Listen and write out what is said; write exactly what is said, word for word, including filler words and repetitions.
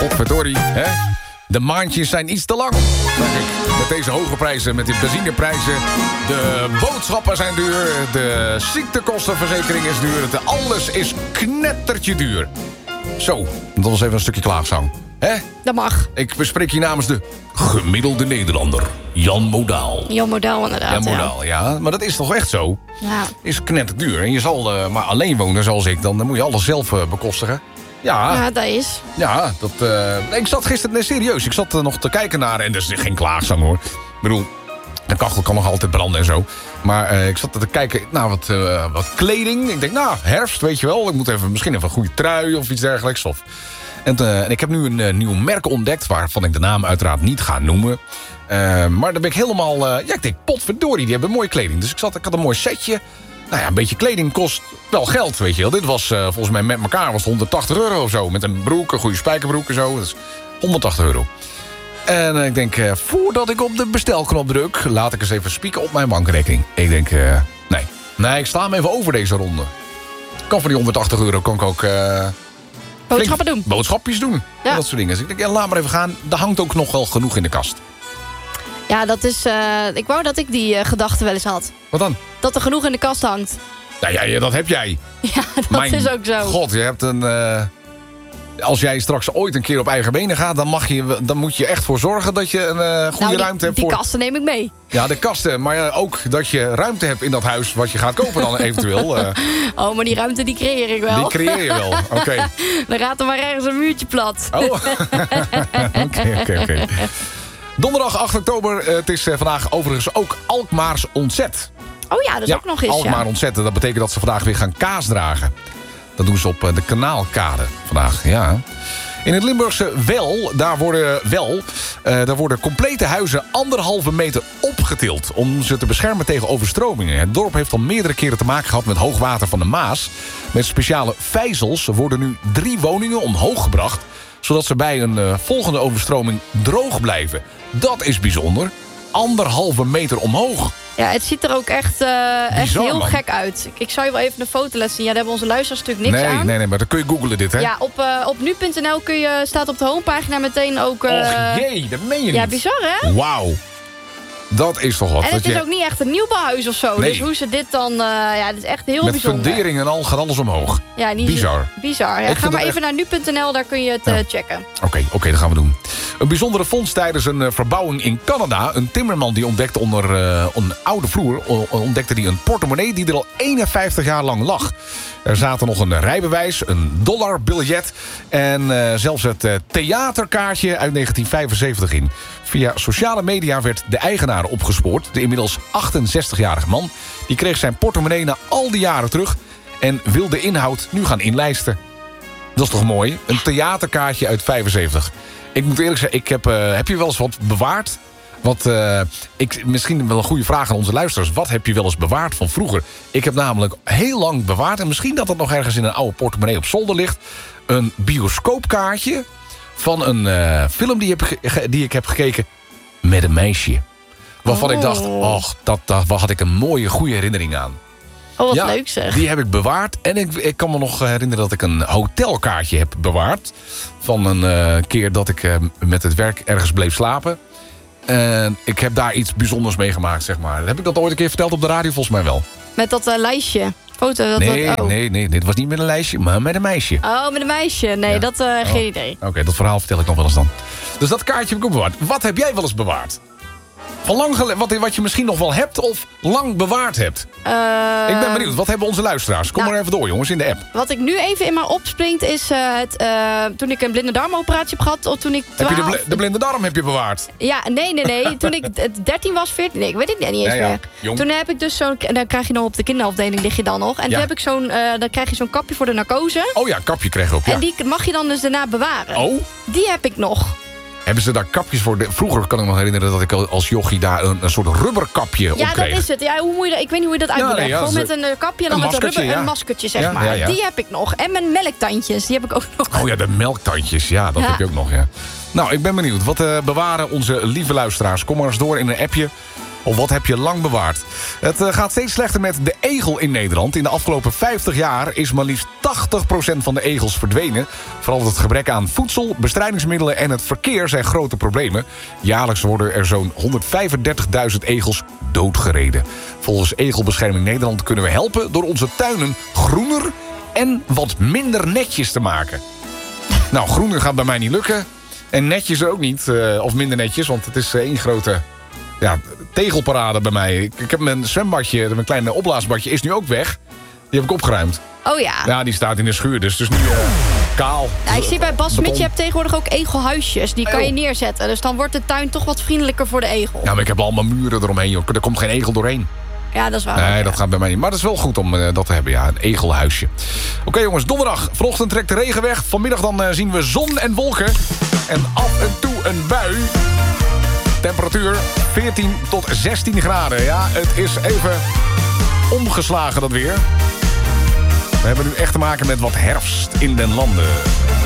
Potverdorie, hè? De maandjes zijn iets te lang, zeg ik. Met deze hoge prijzen, met die benzineprijzen. De boodschappen zijn duur. De ziektekostenverzekering is duur. De, alles is knettertje duur. Zo, dat was even een stukje klaagzang. Hè? Dat mag. Ik bespreek hier namens de gemiddelde Nederlander. Jan Modaal. Jan Modaal inderdaad, Jan Modaal, ja. ja. Maar dat is toch echt zo? Ja. Is knetterduur. En je zal uh, maar alleen wonen zoals ik. Dan, dan moet je alles zelf uh, bekostigen. Ja, ja, dat is. Ja, dat, uh, ik zat gisteren, nee, serieus, ik zat er nog te kijken naar, en dat is geen klaagzang hoor. Ik bedoel, de kachel kan nog altijd branden en zo. Maar uh, ik zat er te kijken naar wat, uh, wat kleding. Ik denk, nou, herfst, weet je wel. Ik moet even, misschien even een goede trui of iets dergelijks. Of... En, uh, en ik heb nu een uh, nieuw merk ontdekt, waarvan ik de naam uiteraard niet ga noemen. Uh, maar dan ben ik helemaal, uh, ja, ik denk, potverdorie, die hebben mooie kleding. Dus ik, zat, ik had een mooi setje. Nou ja, een beetje kleding kost wel geld, weet je wel. Dit was uh, volgens mij met elkaar was het honderdtachtig euro of zo. Met een broek, een goede spijkerbroek en zo. Dat is honderdtachtig euro. En uh, ik denk, uh, voordat ik op de bestelknop druk... laat ik eens even spieken op mijn bankrekening. Ik denk, uh, nee. Nee, ik sla hem even over deze ronde. Kan voor die honderdtachtig euro kan ik ook... Uh, boodschappen doen. Boodschapjes doen. Ja. Dat soort dingen. Dus ik denk, ja, laat maar even gaan. Er hangt ook nog wel genoeg in de kast. Ja, dat is... Uh, ik wou dat ik die uh, gedachte wel eens had. Wat dan? Dat er genoeg in de kast hangt. Nou ja, ja, dat heb jij. Ja, dat Mijn is ook zo. God, je hebt een... Uh, als jij straks ooit een keer op eigen benen gaat... dan, mag je, dan moet je echt voor zorgen dat je een uh, goede nou, die, ruimte hebt. Die voor... kasten neem ik mee. Ja, de kasten. Maar uh, ook dat je ruimte hebt in dat huis... wat je gaat kopen dan eventueel. Uh, oh, maar die ruimte die creëer ik wel. Die creëer je wel, oké. Okay. Dan gaat er maar ergens een muurtje plat. Oh, oké, oké, oké. Donderdag acht oktober. Uh, het is uh, vandaag overigens ook Alkmaars Ontzet. Oh ja, dat is ja, ook nog eens, Alkmaar ja. Ontzetten. Dat betekent dat ze vandaag weer gaan kaas dragen. Dat doen ze op uh, de Kanaalkade vandaag, ja. In het Limburgse Wel, daar worden, wel, uh, daar worden complete huizen anderhalve meter opgetild... om ze te beschermen tegen overstromingen. Het dorp heeft al meerdere keren te maken gehad met hoogwater van de Maas. Met speciale vijzels worden nu drie woningen omhoog gebracht... zodat ze bij een uh, volgende overstroming droog blijven. Dat is bijzonder. Anderhalve meter omhoog. Ja, het ziet er ook echt, uh, Bizar, echt heel man. gek uit. Ik, ik zou je wel even een foto laten zien. Ja, daar hebben onze luisteraars natuurlijk niks nee, aan. Nee, nee, maar dan kun je googlen dit, hè? Ja, op, uh, op nu punt n l kun je, staat op de homepagina meteen ook... Uh, Och jee, dat meen je niet. Ja, bizar, hè? Wauw. Dat is toch wat. En het dat is je... ook niet echt een nieuwbouwhuis of zo. Nee. Dus hoe ze dit dan... Uh, ja, het is echt heel Met bijzonder. fundering en al gaat alles omhoog. Ja, niet Bizar. Bizar. Ja, Ik ga vind maar dat even naar nu punt n l, daar kun je het Ja. uh, checken. Oké, okay, oké, okay, dat gaan we doen. Een bijzondere vondst tijdens een uh, verbouwing in Canada. Een timmerman die ontdekte onder uh, een oude vloer... ontdekte die een portemonnee die er al eenenvijftig jaar lang lag. Er zaten nog een rijbewijs, een dollarbiljet... en uh, zelfs het uh, theaterkaartje uit negentien vijfenzeventig in. Via sociale media werd de eigenaar opgespoord. De inmiddels achtenzestigjarige man. Die kreeg zijn portemonnee na al die jaren terug... en wil de inhoud nu gaan inlijsten. Dat is toch mooi? Een theaterkaartje uit vijfenzeventig. Ik moet eerlijk zeggen, ik heb, uh, heb je wel eens wat bewaard? Wat, uh, ik, misschien wel een goede vraag aan onze luisteraars. Wat heb je wel eens bewaard van vroeger? Ik heb namelijk heel lang bewaard... en misschien dat het nog ergens in een oude portemonnee op zolder ligt... een bioscoopkaartje van een uh, film die, heb, die ik heb gekeken met een meisje. Waarvan oh. ik dacht, och, dat, dat, waar had ik een mooie, goede herinnering aan. Oh, wat ja, leuk zeg. Die heb ik bewaard. En ik, ik kan me nog herinneren dat ik een hotelkaartje heb bewaard. Van een uh, keer dat ik uh, met het werk ergens bleef slapen. En ik heb daar iets bijzonders meegemaakt, zeg maar. Heb ik dat ooit een keer verteld op de radio? Volgens mij wel. Met dat uh, lijstje. Foto. Dat nee, dat, oh. nee, nee. Dit was niet met een lijstje, maar met een meisje. Oh, met een meisje. Nee, ja. dat uh, oh. geen idee. Oké, okay, dat verhaal vertel ik nog wel eens dan. Dus dat kaartje heb ik ook bewaard. Wat heb jij wel eens bewaard? Van lang gele- wat, wat je misschien nog wel hebt of lang bewaard hebt. Uh, ik ben benieuwd. Wat hebben onze luisteraars? Kom nou, maar even door, jongens, in de app. Wat ik nu even in me opspringt is... Uh, het, uh, toen ik een blinde darmoperatie heb gehad... of toen ik twaalf... Heb je de, bl- de blinde darm heb je bewaard? Ja, nee, nee, nee. Toen ik dertien was, veertien... Nee, ik weet het niet eens ja, ja. meer. Jong. Toen heb ik dus zo'n... Dan krijg je nog op de kinderafdeling, lig je dan nog. En ja. toen heb ik zo'n... Uh, dan krijg je zo'n kapje voor de narcose. Oh ja, kapje kreeg je op, ja. En die mag je dan dus daarna bewaren. Oh? Die heb ik nog. Hebben ze daar kapjes voor? De... Vroeger kan ik me herinneren dat ik als jochie daar een, een soort rubberkapje op Ja, kreeg. dat is het. Ja, hoe moet je dat, ik weet niet hoe je dat uit moet Ja, nee, leggen. ja, Gewoon ze- met een uh, kapje en dan een met een maskertje, rubber, ja. een maskertje, zeg Ja, maar. ja, ja. Die heb ik nog. En mijn melktandjes, die heb ik ook nog. Oh ja, de melktandjes. Ja, dat Ja. heb je ook nog, ja. Nou, ik ben benieuwd. Wat uh, bewaren onze lieve luisteraars? Kom maar eens door in een appje. Of wat heb je lang bewaard? Het uh, gaat steeds slechter met de egel in Nederland. In de afgelopen vijftig jaar is maar liefst tachtig procent van de egels verdwenen. Vooral het gebrek aan voedsel, bestrijdingsmiddelen en het verkeer zijn grote problemen. Jaarlijks worden er zo'n honderdvijfendertigduizend egels doodgereden. Volgens Egelbescherming Nederland kunnen we helpen door onze tuinen groener en wat minder netjes te maken. Nou, groener gaat bij mij niet lukken. En netjes ook niet, uh, of minder netjes, want het is één grote ja, tegelparade bij mij. Ik, ik heb mijn zwembadje, mijn kleine opblaasbadje, is nu ook weg. Die heb ik opgeruimd. Oh ja. Ja, die staat in de schuur, dus het is nu uh, kaal. Ja, ik zie bij Bas Smit, je hebt tegenwoordig ook egelhuisjes. Die kan Oh. je neerzetten. Dus dan wordt de tuin toch wat vriendelijker voor de egel. Ja, maar ik heb allemaal muren eromheen, joh. Er komt geen egel doorheen. Ja, dat is waar. Nee, ook, dat ja. gaat bij mij niet. Maar dat is wel goed om uh, dat te hebben, ja. Een egelhuisje. Oké, okay, jongens, donderdag. Vanochtend trekt de regen weg. Vanmiddag dan uh, zien we zon en wolken. En af en toe een bui. Temperatuur veertien tot zestien graden. Ja, het is even omgeslagen dat weer. We hebben nu echt te maken met wat herfst in den landen.